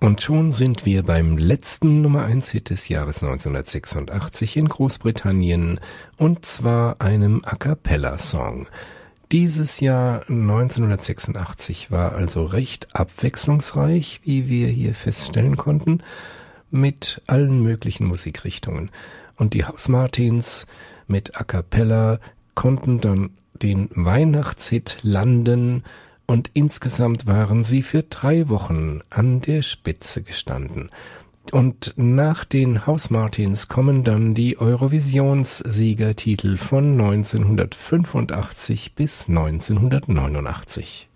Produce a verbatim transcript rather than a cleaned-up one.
Und schon sind wir beim letzten Nummer eins Hit des Jahres neunzehnhundertsechsundachtzig in Großbritannien, und zwar einem A-cappella-Song. Dieses Jahr neunzehnhundertsechsundachtzig war also recht abwechslungsreich, wie wir hier feststellen konnten, mit allen möglichen Musikrichtungen. Und die Housemartins mit A-cappella konnten dann den Weihnachtshit landen, und insgesamt waren sie für drei Wochen an der Spitze gestanden. Und nach den Housemartins kommen dann die Eurovisionssiegertitel von neunzehnhundertfünfundachtzig bis neunzehnhundertneunundachtzig.